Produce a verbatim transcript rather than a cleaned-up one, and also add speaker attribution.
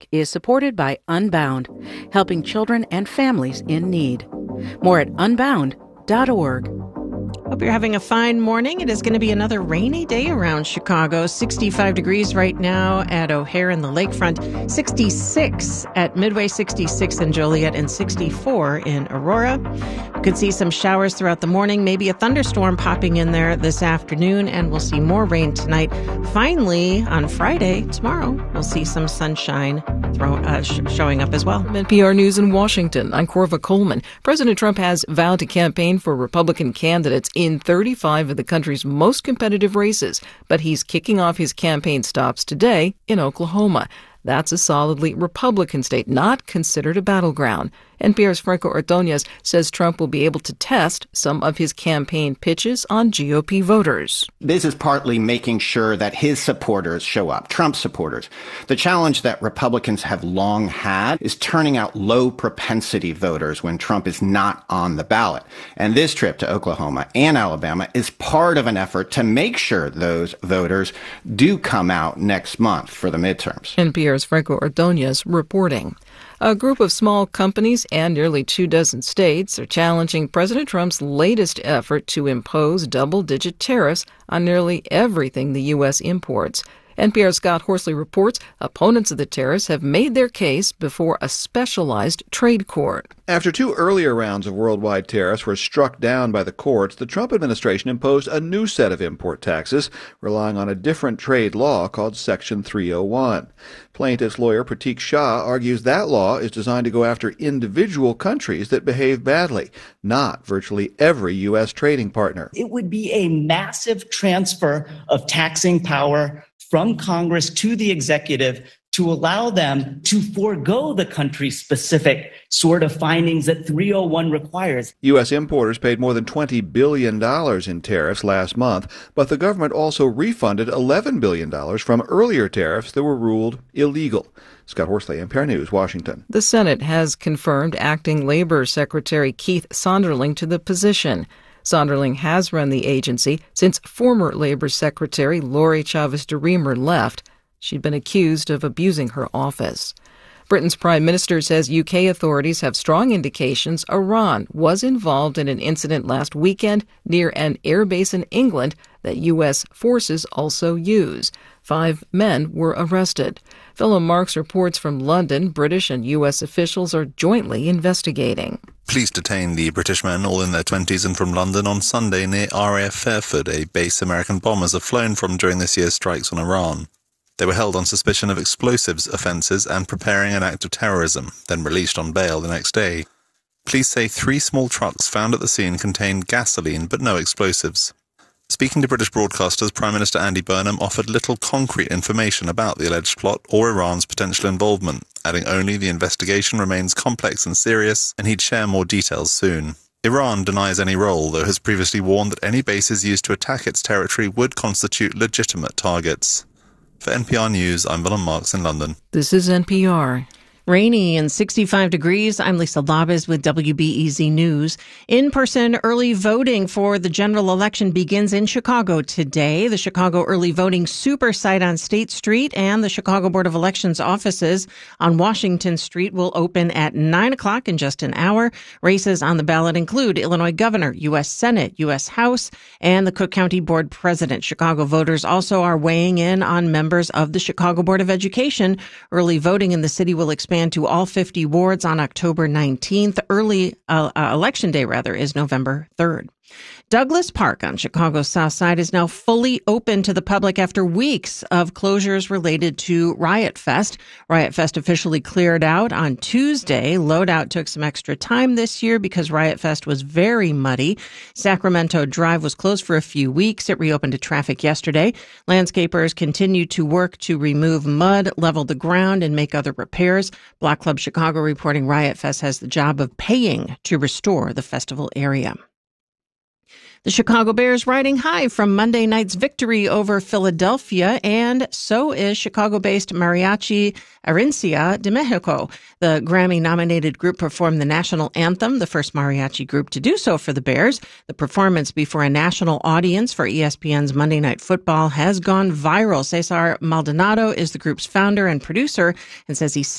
Speaker 1: is supported by Unbound, helping children and families in need. More at unbound dot org.
Speaker 2: Hope you're having a fine morning. It is going to be another rainy day around Chicago. sixty-five degrees right now at O'Hare and the Lakefront. sixty-six at Midway, sixty-six in Joliet, and sixty-four in Aurora. We could see some showers throughout the morning, maybe a thunderstorm popping in there this afternoon, and we'll see more rain tonight. Finally, on Friday, tomorrow, we'll see some sunshine throw, uh, sh- showing up as well.
Speaker 3: N P R News in Washington, I'm Corva Coleman. President Trump has vowed to campaign for Republican candidates in thirty-five of the country's most competitive races, but he's kicking off his campaign stops today in Oklahoma. That's a solidly Republican state, not considered a battleground. N P R's Franco Ordonez says Trump will be able to test some of his campaign pitches on G O P voters.
Speaker 4: This is partly making sure that his supporters show up, Trump supporters. The challenge that Republicans have long had is turning out low-propensity voters when Trump is not on the ballot. And this trip to Oklahoma and Alabama is part of an effort to make sure those voters do come out next month for the midterms.
Speaker 3: N P R's Franco Ordonez reporting. A group of small companies and nearly two dozen states are challenging President Trump's latest effort to impose double-digit tariffs on nearly everything the U S imports. N P R's Scott Horsley reports opponents of the tariffs have made their case before a specialized trade court.
Speaker 5: After two earlier rounds of worldwide tariffs were struck down by the courts, the Trump administration imposed a new set of import taxes, relying on a different trade law called Section three oh one. Plaintiff's lawyer Pratik Shah argues that law is designed to go after individual countries that behave badly, not virtually every U S trading partner.
Speaker 6: It would be a massive transfer of taxing power from Congress to the executive to allow them to forego the country-specific sort of findings that three oh one requires.
Speaker 5: U S importers paid more than twenty billion dollars in tariffs last month, but the government also refunded eleven billion dollars from earlier tariffs that were ruled illegal. Scott Horsley, N P R News, Washington.
Speaker 3: The Senate has confirmed acting Labor Secretary Keith Sonderling to the position. Sonderling has run the agency since former Labor Secretary Lori Chavez DeRemer left. She'd been accused of abusing her office. Britain's Prime Minister says U K authorities have strong indications Iran was involved in an incident last weekend near an airbase in England that U S forces also use. Five men were arrested. Philip Marks reports from London. British and U S officials are jointly investigating.
Speaker 7: Police detained the British men, all in their twenties and from London, on Sunday near R A F Fairford, a base American bombers have flown from during this year's strikes on Iran. They were held on suspicion of explosives offences and preparing an act of terrorism, then released on bail the next day. Police say three small trucks found at the scene contained gasoline but no explosives. Speaking to British broadcasters, Prime Minister Andy Burnham offered little concrete information about the alleged plot or Iran's potential involvement, adding only the investigation remains complex and serious, and he'd share more details soon. Iran denies any role, though has previously warned that any bases used to attack its territory would constitute legitimate targets. For N P R News, I'm Willem Marks in London.
Speaker 3: This is N P R.
Speaker 2: Rainy and sixty-five degrees. I'm Lisa Labez with W B E Z News. In-person early voting for the general election begins in Chicago today. The Chicago Early Voting Super Site on State Street and the Chicago Board of Elections offices on Washington Street will open at nine o'clock in just an hour. Races on the ballot include Illinois Governor, U S Senate, U S House, and the Cook County Board President. Chicago voters also are weighing in on members of the Chicago Board of Education. Early voting in the city will expand to all fifty wards on October nineteenth. Early uh, uh, election day, rather, is November third. Douglas Park on Chicago's South Side is now fully open to the public after weeks of closures related to Riot Fest. Riot Fest officially cleared out on Tuesday. Loadout took some extra time this year because Riot Fest was very muddy. Sacramento Drive was closed for a few weeks. It reopened to traffic yesterday. Landscapers continue to work to remove mud, level the ground, and make other repairs. Block Club Chicago reporting Riot Fest has the job of paying to restore the festival area. The Chicago Bears riding high from Monday night's victory over Philadelphia, and so is Chicago-based Mariachi Herencia de Mexico. The Grammy-nominated group performed the national anthem, the first mariachi group to do so for the Bears. The performance before a national audience for E S P N's Monday Night Football has gone viral. Cesar Maldonado is the group's founder and producer and says he